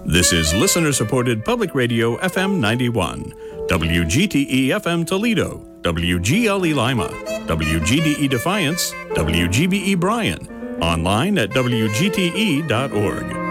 This is listener-supported Public Radio FM 91, WGTE FM Toledo, WGLE Lima, WGDE Defiance, WGBE Bryan, online at WGTE.org.